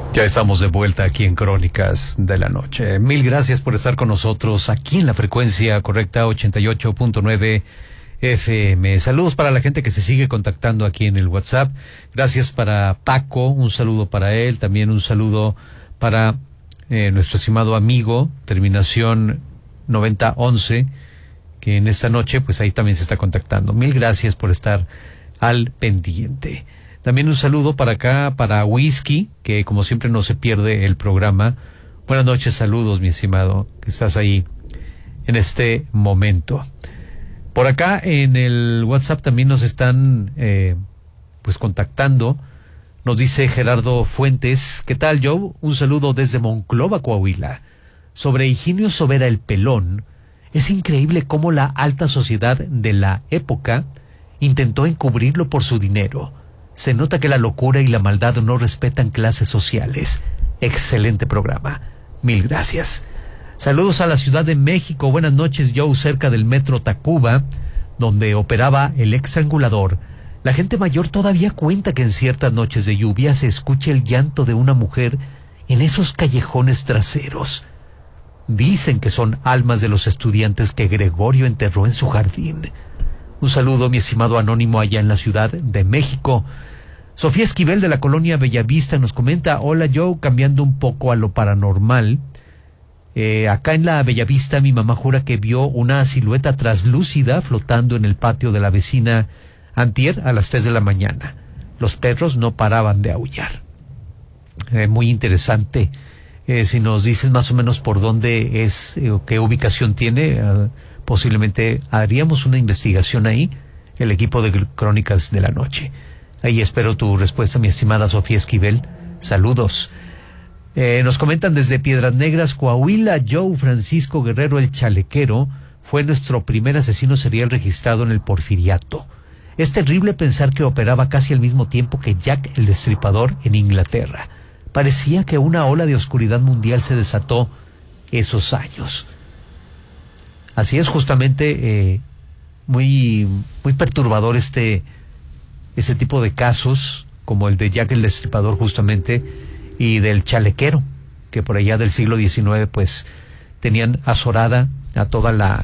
Ya estamos de vuelta aquí en Crónicas de la Noche. Mil gracias por estar con nosotros aquí en la frecuencia correcta 88.9 FM. Saludos para la gente que se sigue contactando aquí en el WhatsApp. Gracias para Paco, un saludo para él. También un saludo para nuestro estimado amigo, terminación 9011, que en esta noche pues ahí también se está contactando. Mil gracias por estar al pendiente. También un saludo para acá, para Whisky, que como siempre no se pierde el programa. Buenas noches, saludos, mi estimado, que estás ahí en este momento. Por acá en el WhatsApp también nos están pues contactando. Nos dice Gerardo Fuentes, ¿qué tal, Joe? Un saludo desde Monclova, Coahuila. Sobre Higinio Sobera el Pelón, es increíble cómo la alta sociedad de la época intentó encubrirlo por su dinero. Se nota que la locura y la maldad no respetan clases sociales. Excelente programa. Mil gracias. Saludos a la Ciudad de México. Buenas noches, Joe, cerca del metro Tacuba, donde operaba el estrangulador. La gente mayor todavía cuenta que en ciertas noches de lluvia se escucha el llanto de una mujer en esos callejones traseros. Dicen que son almas de los estudiantes que Gregorio enterró en su jardín. Un saludo, mi estimado anónimo, allá en la Ciudad de México. Sofía Esquivel de la colonia Bellavista nos comenta: hola Joe, cambiando un poco a lo paranormal. Acá en la Bellavista mi mamá jura que vio una silueta traslúcida flotando en el patio de la vecina antier a las 3 de la mañana. Los perros no paraban de aullar. Muy interesante. Si nos dices más o menos por dónde es o qué ubicación tiene, posiblemente haríamos una investigación ahí, el equipo de Crónicas de la Noche. Ahí espero tu respuesta, mi estimada Sofía Esquivel. Saludos. Nos comentan desde Piedras Negras, Coahuila: Joe Francisco Guerrero el Chalequero fue nuestro primer asesino serial registrado en el Porfiriato. Es terrible pensar que operaba casi al mismo tiempo que Jack el Destripador en Inglaterra. Parecía que una ola de oscuridad mundial se desató esos años. Así es, justamente muy perturbador ese tipo de casos, como el de Jack el Destripador justamente, y del Chalequero, que por allá del siglo XIX pues tenían azorada a toda a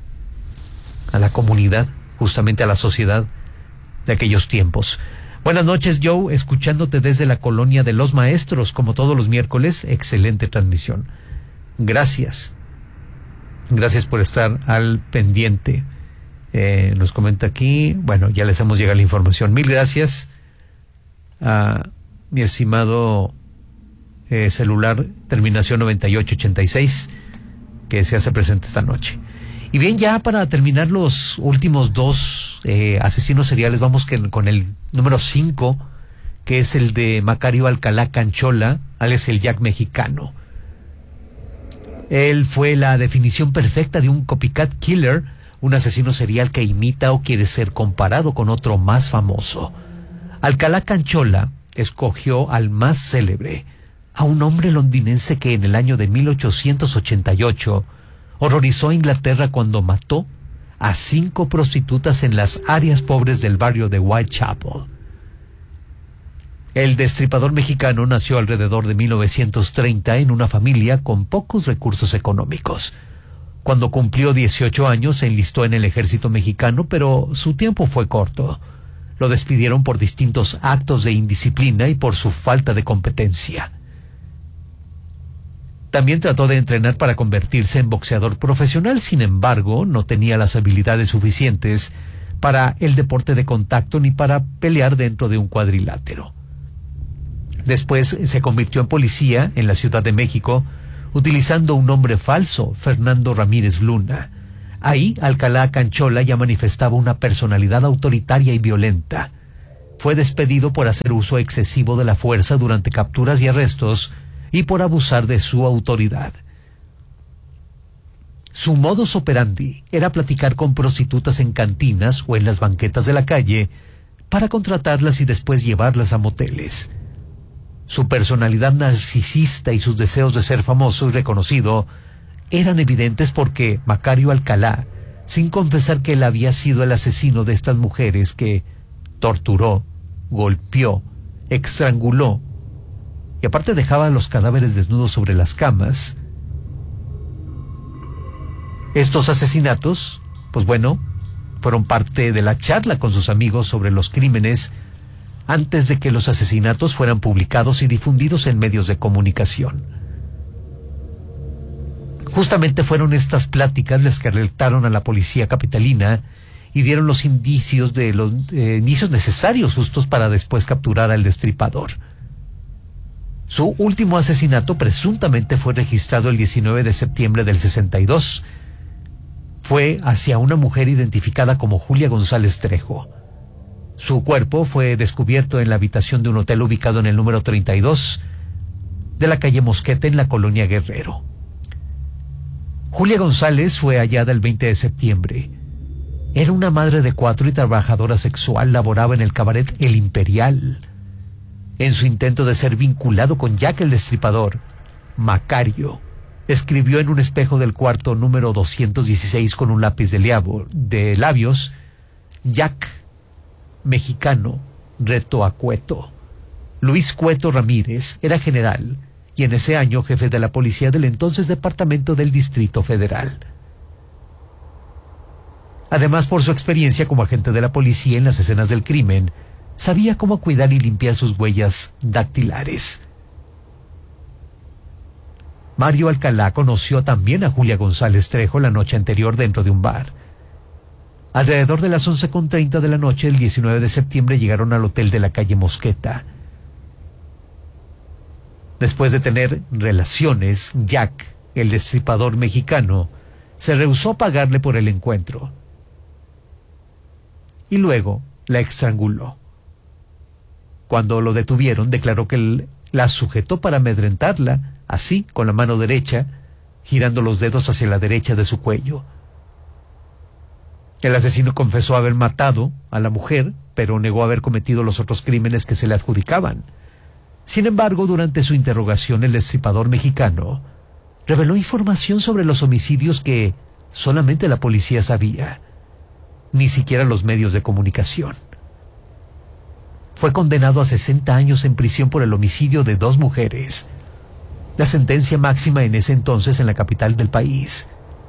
la comunidad, justamente a la sociedad de aquellos tiempos. Buenas noches, Joe, escuchándote desde la colonia de Los Maestros, como todos los miércoles. Excelente transmisión. Gracias. Gracias por estar al pendiente. Nos comenta aquí, bueno, ya les hemos llegado la información. Mil gracias a mi estimado celular, terminación 9886, que se hace presente esta noche. Y bien, ya para terminar los últimos dos asesinos seriales, vamos con el número 5, que es el de Macario Alcalá Canchola, alias el Jack mexicano. Él fue la definición perfecta de un copycat killer, un asesino serial que imita o quiere ser comparado con otro más famoso. Alcalá Canchola escogió al más célebre, a un hombre londinense que en el año de 1888 horrorizó a Inglaterra cuando mató a 5 prostitutas en las áreas pobres del barrio de Whitechapel. El destripador mexicano nació alrededor de 1930 en una familia con pocos recursos económicos. Cuando cumplió 18 años se enlistó en el ejército mexicano, pero su tiempo fue corto. Lo despidieron por distintos actos de indisciplina y por su falta de competencia. También trató de entrenar para convertirse en boxeador profesional, sin embargo, no tenía las habilidades suficientes para el deporte de contacto ni para pelear dentro de un cuadrilátero. Después se convirtió en policía en la Ciudad de México, utilizando un nombre falso, Fernando Ramírez Luna. Ahí, Alcalá Canchola ya manifestaba una personalidad autoritaria y violenta. Fue despedido por hacer uso excesivo de la fuerza durante capturas y arrestos y por abusar de su autoridad. Su modus operandi era platicar con prostitutas en cantinas o en las banquetas de la calle para contratarlas y después llevarlas a moteles. Su personalidad narcisista y sus deseos de ser famoso y reconocido eran evidentes porque Macario Alcalá, sin confesar que él había sido el asesino de estas mujeres que torturó, golpeó, estranguló y aparte dejaba los cadáveres desnudos sobre las camas. Estos asesinatos, pues bueno, fueron parte de la charla con sus amigos sobre los crímenes antes de que los asesinatos fueran publicados y difundidos en medios de comunicación. Justamente fueron estas pláticas las que alertaron a la policía capitalina y dieron los indicios necesarios justos para después capturar al destripador. Su último asesinato presuntamente fue registrado el 19 de septiembre del 62. Fue hacia una mujer identificada como Julia González Trejo. Su cuerpo fue descubierto en la habitación de un hotel ubicado en el número 32 de la calle Mosquete en la colonia Guerrero. Julia González fue hallada el 20 de septiembre. Era una madre de 4 y trabajadora sexual, laboraba en el cabaret El Imperial. En su intento de ser vinculado con Jack el Destripador, Macario escribió en un espejo del cuarto número 216 con un lápiz de labios: Jack, mexicano, reto a Cueto. Luis Cueto Ramírez era general y en ese año jefe de la policía del entonces Departamento del Distrito Federal. Además, por su experiencia como agente de la policía en las escenas del crimen, sabía cómo cuidar y limpiar sus huellas dactilares. Mario Alcalá conoció también a Julia González Trejo la noche anterior dentro de un bar. Alrededor de las 11:30 de la noche, el 19 de septiembre, llegaron al hotel de la calle Mosqueta. Después de tener relaciones, Jack, el destripador mexicano, se rehusó a pagarle por el encuentro y luego la estranguló. Cuando lo detuvieron, declaró que la sujetó para amedrentarla, así, con la mano derecha, girando los dedos hacia la derecha de su cuello. El asesino confesó haber matado a la mujer, pero negó haber cometido los otros crímenes que se le adjudicaban. Sin embargo, durante su interrogación, el destripador mexicano reveló información sobre los homicidios que solamente la policía sabía, ni siquiera los medios de comunicación. Fue condenado a 60 años en prisión por el homicidio de 2 mujeres, la sentencia máxima en ese entonces en la capital del país.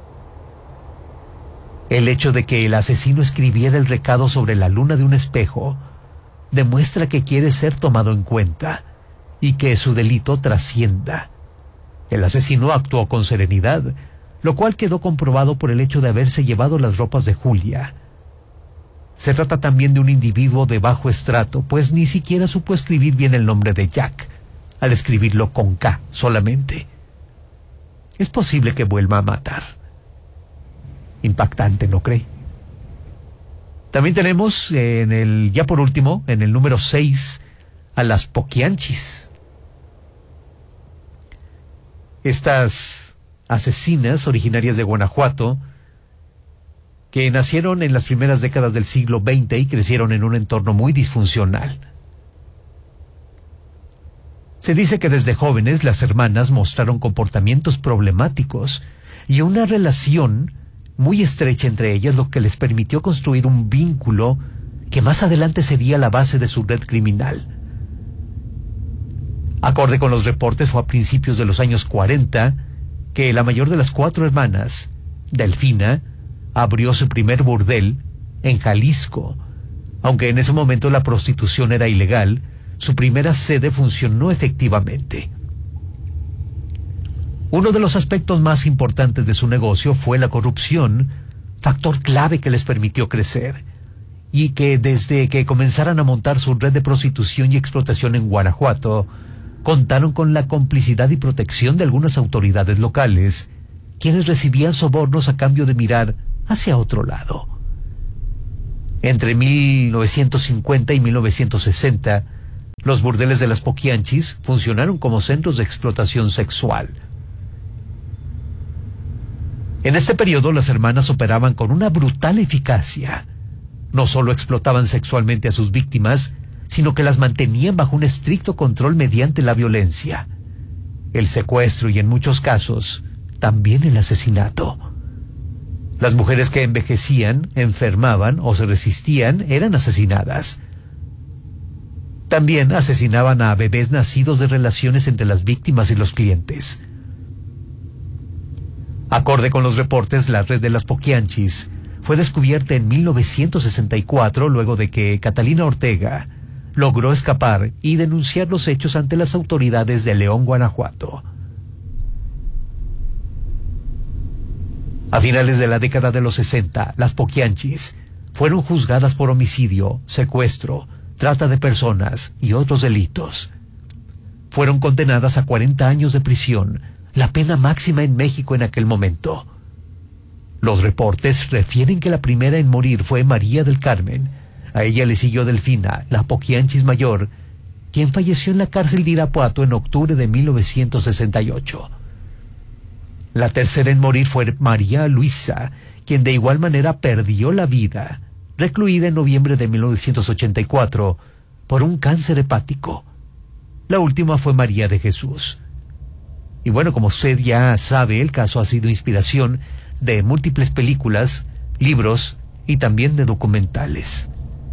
El hecho de que el asesino escribiera el recado sobre la luna de un espejo demuestra que quiere ser tomado en cuenta y que su delito trascienda. El asesino actuó con serenidad, lo cual quedó comprobado por el hecho de haberse llevado las ropas de Julia. Se trata también de un individuo de bajo estrato, pues ni siquiera supo escribir bien el nombre de Jack, al escribirlo con K solamente. Es posible que vuelva a matar. Impactante, ¿no cree? También tenemos ya por último, en el número 6, a las Poquianchis. Estas asesinas originarias de Guanajuato, que nacieron en las primeras décadas del siglo XX y crecieron en un entorno muy disfuncional. Se dice que desde jóvenes las hermanas mostraron comportamientos problemáticos y una relación muy estrecha entre ellas, lo que les permitió construir un vínculo que más adelante sería la base de su red criminal. Acorde con los reportes, fue a principios de los años 40 que la mayor de las 4 hermanas, Delfina, abrió su primer burdel en Jalisco. Aunque en ese momento la prostitución era ilegal, su primera sede funcionó efectivamente. Uno de los aspectos más importantes de su negocio fue la corrupción, factor clave que les permitió crecer, y que desde que comenzaran a montar su red de prostitución y explotación en Guanajuato, contaron con la complicidad y protección de algunas autoridades locales, quienes recibían sobornos a cambio de mirar hacia otro lado. Entre 1950 y 1960, los burdeles de las Poquianchis funcionaron como centros de explotación sexual. En este periodo, las hermanas operaban con una brutal eficacia. No solo explotaban sexualmente a sus víctimas, sino que las mantenían bajo un estricto control mediante la violencia, el secuestro y, en muchos casos, también el asesinato. Las mujeres que envejecían, enfermaban o se resistían eran asesinadas. También asesinaban a bebés nacidos de relaciones entre las víctimas y los clientes. Acorde con los reportes, la red de las Poquianchis fue descubierta en 1964 luego de que Catalina Ortega logró escapar y denunciar los hechos ante las autoridades de León, Guanajuato. A finales de la década de los 60, las Poquianchis fueron juzgadas por homicidio, secuestro, trata de personas y otros delitos. Fueron condenadas a 40 años de prisión, la pena máxima en México en aquel momento. Los reportes refieren que la primera en morir fue María del Carmen. A ella le siguió Delfina, la Poquianchis mayor, quien falleció en la cárcel de Irapuato en octubre de 1968. La tercera en morir fue María Luisa, quien de igual manera perdió la vida, recluida en noviembre de 1984 por un cáncer hepático. La última fue María de Jesús. Y bueno, como usted ya sabe, el caso ha sido inspiración de múltiples películas, libros y también de documentales.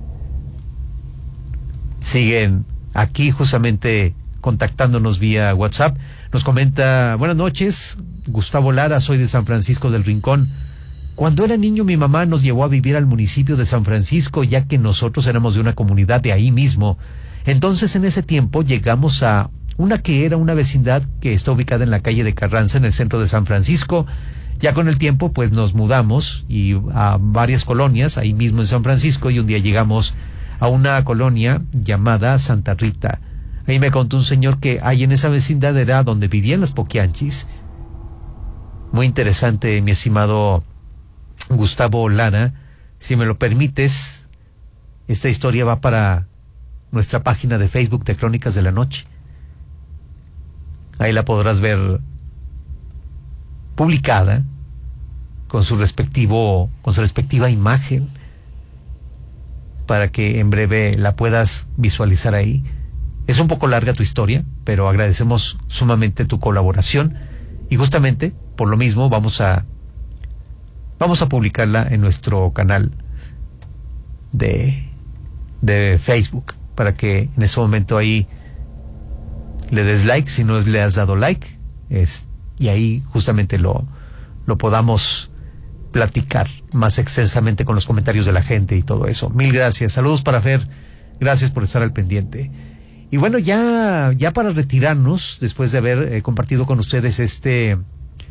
Siguen aquí justamente contactándonos vía WhatsApp. Nos comenta: buenas noches, Gustavo Lara, soy de San Francisco del Rincón. Cuando era niño mi mamá nos llevó a vivir al municipio de San Francisco, ya que nosotros éramos de una comunidad de ahí mismo. Entonces en ese tiempo llegamos a una que era una vecindad que está ubicada en la calle de Carranza, en el centro de San Francisco. Ya con el tiempo pues nos mudamos y a varias colonias ahí mismo en San Francisco, y un día llegamos a una colonia llamada Santa Rita. Ahí me contó un señor que ahí en esa vecindad era donde vivían las Poquianchis. Muy interesante, mi estimado Gustavo Lara. Si me lo permites, esta historia va para nuestra página de Facebook de Crónicas de la Noche. Ahí la podrás ver publicada con su respectiva imagen, para que en breve la puedas visualizar ahí. Es un poco larga tu historia, pero agradecemos sumamente tu colaboración, y justamente por lo mismo vamos a publicarla en nuestro canal de Facebook, para que en ese momento ahí le des like, si no le has dado like, y ahí justamente lo podamos platicar más extensamente con los comentarios de la gente y todo eso. Mil gracias. Saludos para Fer. Gracias por estar al pendiente. Y bueno, ya para retirarnos, después de haber compartido con ustedes esta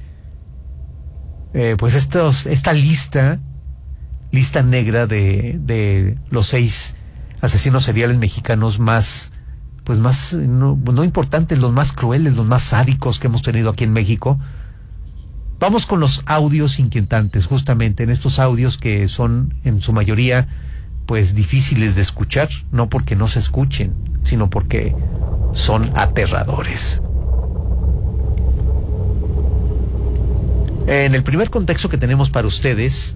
lista negra de los 6 asesinos seriales mexicanos más no importantes, los más crueles, los más sádicos que hemos tenido aquí en México. Vamos con los audios inquietantes, justamente en estos audios que son en su mayoría pues difíciles de escuchar, no porque no se escuchen, sino porque son aterradores. En el primer contexto que tenemos para ustedes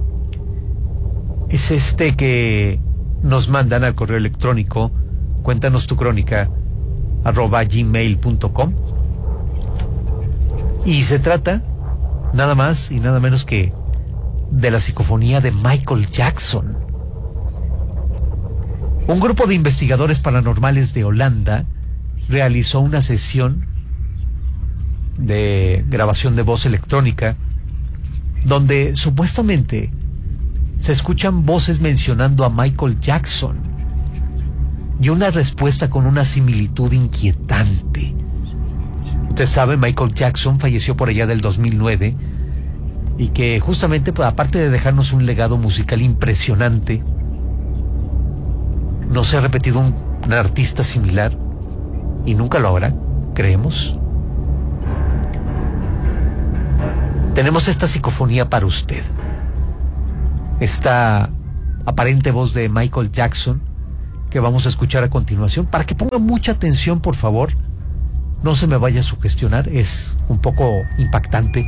es este que nos mandan al correo electrónico cuéntanos tu crónica @gmail.com, y se trata nada más y nada menos que de la psicofonía de Michael Jackson. Un grupo de investigadores paranormales de Holanda realizó una sesión de grabación de voz electrónica donde supuestamente se escuchan voces mencionando a Michael Jackson y una respuesta con una similitud inquietante. Usted sabe, Michael Jackson falleció por allá del 2009, y que justamente, pues, aparte de dejarnos un legado musical impresionante, no se ha repetido un artista similar, y nunca lo habrá, creemos. Tenemos esta psicofonía para usted, esta aparente voz de Michael Jackson que vamos a escuchar a continuación, para que ponga mucha atención, por favor. No se me vaya a sugestionar, es un poco impactante.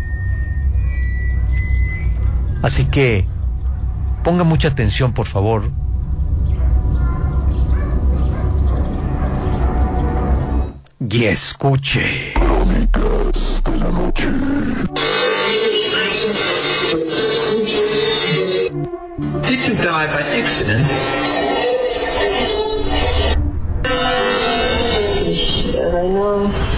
Así que ponga mucha atención, por favor. Y escuche. Crónicas de la Noche. Did you die by accident? de nuevo.